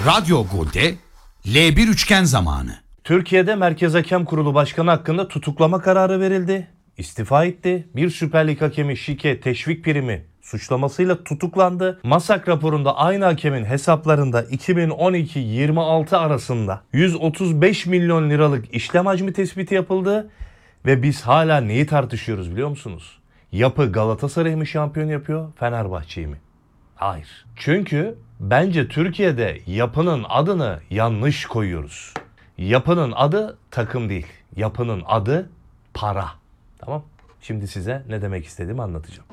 Radyo Gol'de L1 üçgen zamanı. Türkiye'de Merkez Hakem Kurulu Başkanı hakkında tutuklama kararı verildi. İstifa etti. Bir Süper Lig hakemi şike, teşvik primi suçlamasıyla tutuklandı. MASAK raporunda aynı hakemin hesaplarında 2012-26 arasında 135 milyon liralık işlem hacmi tespiti yapıldı. Ve biz hala neyi tartışıyoruz biliyor musunuz? Yapı Galatasaray'ı mı şampiyon yapıyor, Fenerbahçe'yi mi? Hayır. Çünkü bence Türkiye'de yapının adını yanlış koyuyoruz. Yapının adı takım değil. Yapının adı para. Tamam? Şimdi size ne demek istediğimi anlatacağım.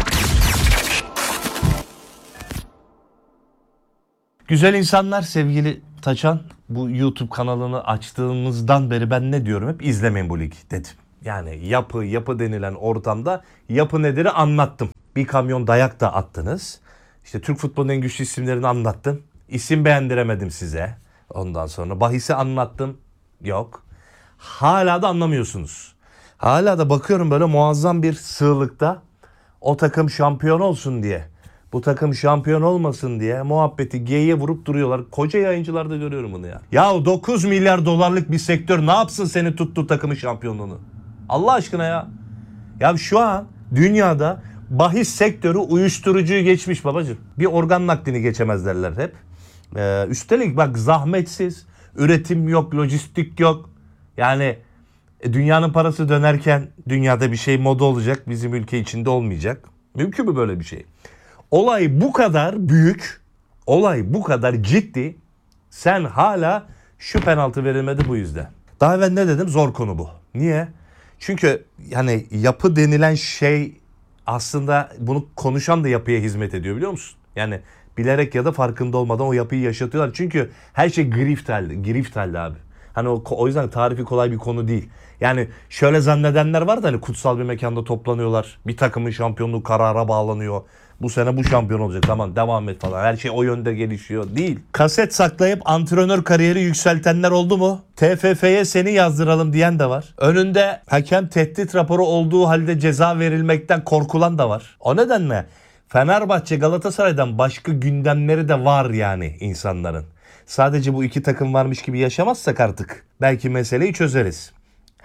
Güzel insanlar, sevgili Taçan, bu YouTube kanalını açtığımızdan beri ben ne diyorum? Hep izlemeyin bu lig dedim. Yani yapı denilen ortamda yapı nedir'i anlattım. Bir kamyon dayak da attınız. İşte Türk futbolunun en güçlü isimlerini anlattım. İsim beğendiremedim size. Ondan sonra bahisi anlattım. Yok. Hala da anlamıyorsunuz. Hala da bakıyorum böyle muazzam bir sığlıkta o takım şampiyon olsun diye, bu takım şampiyon olmasın diye muhabbeti geyiğe vurup duruyorlar. Koca yayıncılarda görüyorum bunu ya. Ya 9 milyar dolarlık bir sektör ne yapsın senin tuttuğu takımın şampiyonluğunu? Allah aşkına ya. Ya şu an dünyada bahis sektörü uyuşturucuyu geçmiş babacığım. Bir organ naklini geçemez derler hep. Üstelik bak zahmetsiz, üretim yok, lojistik yok. Yani dünyanın parası dönerken dünyada bir şey moda olacak, bizim ülke içinde olmayacak. Mümkün mü böyle bir şey? Olay bu kadar büyük, olay bu kadar ciddi. Sen hala şu penaltı verilmedi bu yüzden. Daha evvel ne dedim? Zor konu bu. Niye? Çünkü yani yapı denilen şey aslında bunu konuşan da yapıya hizmet ediyor biliyor musun? Yani bilerek ya da farkında olmadan o yapıyı yaşatıyorlar. Çünkü her şey grift halde abi. Hani o yüzden tarifi kolay bir konu değil. Yani şöyle zannedenler var da hani kutsal bir mekanda toplanıyorlar. Bir takımın şampiyonluğu karara bağlanıyor. Bu sene bu şampiyon olacak, tamam devam et falan. Her şey o yönde gelişiyor. Değil. Kaset saklayıp antrenör kariyeri yükseltenler oldu mu? TFF'ye seni yazdıralım diyen de var. Önünde hakem tehdit raporu olduğu halde ceza verilmekten korkulan da var. O nedenle Fenerbahçe Galatasaray'dan başka gündemleri de var yani insanların. Sadece bu iki takım varmış gibi yaşamazsak artık belki meseleyi çözeriz.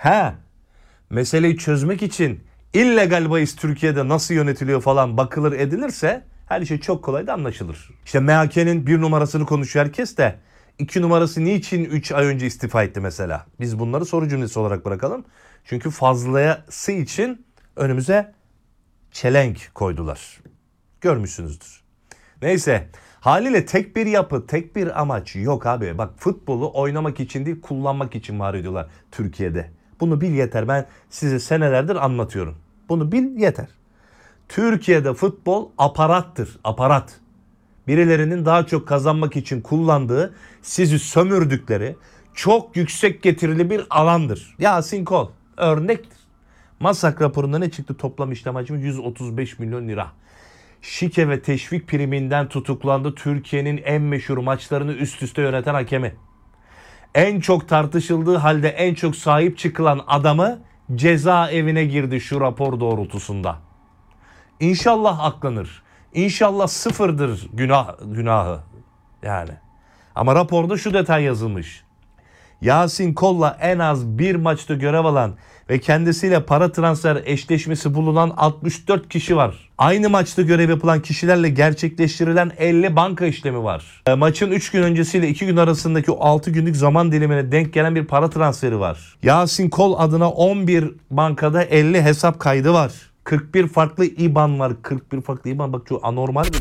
Meseleyi çözmek için illegal bahis Türkiye'de nasıl yönetiliyor falan bakılır edilirse her şey çok kolay da anlaşılır. İşte MHK'nin 1 numarasını konuşuyor herkes de 2 numarası niçin 3 ay önce istifa etti mesela? Biz bunları soru cümlesi olarak bırakalım. Çünkü fazlası için önümüze çelenk koydular. Görmüşsünüzdür. Neyse, haliyle tek bir yapı, tek bir amaç yok abi. Bak futbolu oynamak için değil, kullanmak için var ediyorlar Türkiye'de. Bunu bil yeter. Ben size senelerdir anlatıyorum. Bunu bil yeter. Türkiye'de futbol aparattır. Aparat. Birilerinin daha çok kazanmak için kullandığı, sizi sömürdükleri çok yüksek getirili bir alandır. Yasin Kol örnektir. MASAK raporunda ne çıktı? Toplam işlem hacmi 135 milyon lira. Şike ve teşvik priminden tutuklandı Türkiye'nin en meşhur maçlarını üst üste yöneten hakemi. En çok tartışıldığı halde en çok sahip çıkılan adamı cezaevine girdi şu rapor doğrultusunda. İnşallah aklanır. İnşallah sıfırdır günahı. Yani. Ama raporda şu detay yazılmış. Yasin Kol'la en az bir maçta görev alan ve kendisiyle para transfer eşleşmesi bulunan 64 kişi var. Aynı maçta görev yapılan kişilerle gerçekleştirilen 50 banka işlemi var. Maçın 3 gün öncesiyle 2 gün arasındaki o 6 günlük zaman dilimine denk gelen bir para transferi var. Yasin Kol adına 11 bankada 50 hesap kaydı var. 41 farklı IBAN var. 41 farklı IBAN bak çok anormal bir